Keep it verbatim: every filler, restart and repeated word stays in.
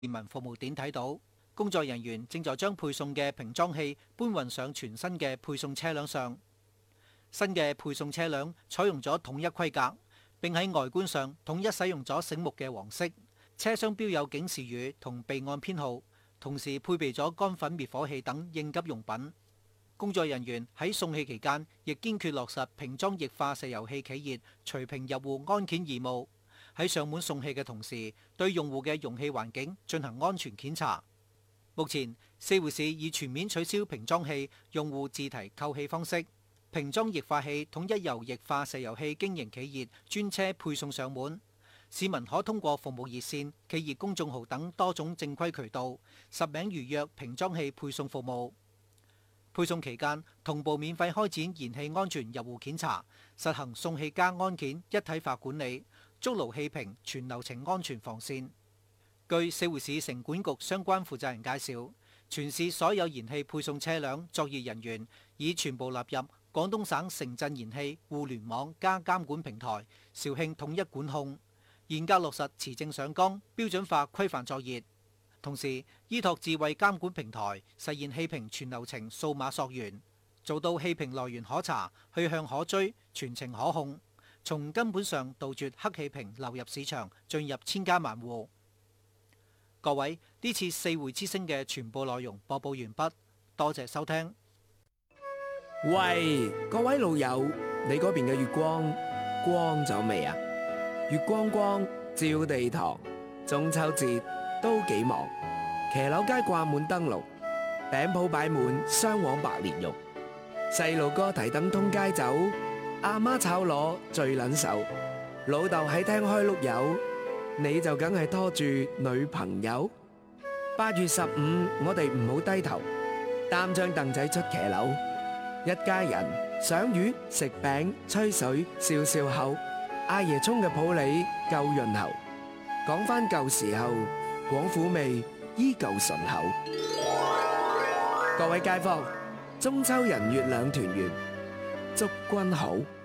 便民服務點睇到，工作人員正在將配送嘅瓶裝氣搬運上全新嘅配送車輛上。新嘅配送車輛採用咗統一規格，並喺外觀上統一使用咗醒目嘅黃色，車廂標有警示語同備案編號，同時配備咗乾粉滅火器等應急用品。工作人員喺送氣期間，亦堅決落實瓶裝液化石油氣企業隨瓶入戶安檢義務。喺上門送氣嘅同時，對用戶嘅容器環境進行安全檢查。目前，四會市已全面取消瓶裝氣用戶自提購氣方式，瓶裝液化氣統一由液化石油氣經營企業專車配送上門。市民可通過服務熱線、企業公眾號等多種正規渠道實名預約瓶裝氣配送服務。配送期間，同步免費開展燃氣安全入戶檢查，實行送氣加安檢一體化管理，築牢氣瓶全流程安全防線。據四會市城管局相關負責人介紹，全市所有燃氣配送車輛作業人員已全部納入廣東省城鎮燃氣互聯網加監管平台，肇慶統一管控，嚴格落實持證上崗、標準化規範作業。同時，依託智慧監管平台，實現氣瓶全流程數碼溯源，做到氣瓶來源可查、去向可追、全程可控，從根本上杜絕黑氣瓶流入市場，進入千家萬戶。各位，呢次四會之聲嘅全部內容播報完畢，多謝收聽。 喂，各位老友，你嗰邊嘅月光光咗未啊？月光光照地堂，中秋節都幾忙，騎樓街掛滿燈籠，餅鋪擺滿雙黃白蓮蓉，細路哥提燈通街走，阿媽炒螺最撚手，老豆喺廳開碌柚，你就梗係拖住女朋友。八月十五，我哋唔好低頭，擔張凳仔出騎樓，一家人賞魚食餅吹水笑笑口，阿爺沖嘅普洱夠潤喉，講返舊時候，廣府味依舊順口。各位街坊，中秋人月兩團圓，祝君好。